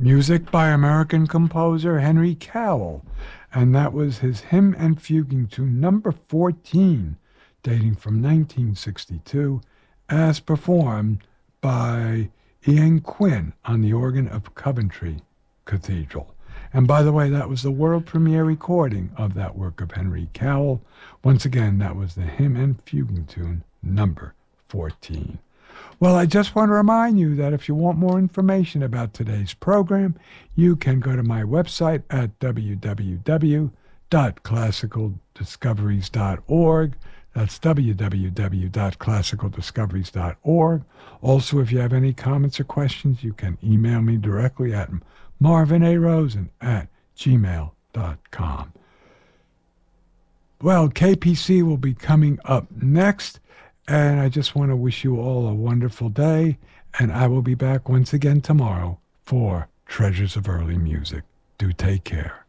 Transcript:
Music by American composer Henry Cowell, and that was his hymn and fuguing tune number 14, dating from 1962, as performed by Ian Quinn on the organ of Coventry Cathedral. And by the way, that was the world premiere recording of that work of Henry Cowell. Once again, that was the hymn and fuguing tune number 14. Well, I just want to remind you that if you want more information about today's program, you can go to my website at www.classicaldiscoveries.org. That's www.classicaldiscoveries.org. Also, if you have any comments or questions, you can email me directly at marvinarosen@gmail.com. Well, KPC will be coming up next, and I just want to wish you all a wonderful day, and I will be back once again tomorrow for Treasures of Early Music. Do take care.